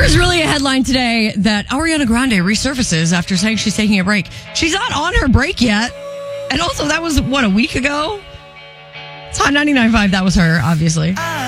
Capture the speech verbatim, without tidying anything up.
was really a headline today that Ariana Grande resurfaces after saying she's taking a break. She's not on her break yet. And also, that was, what, a week ago? It's Hot ninety-nine point five. That was her, obviously.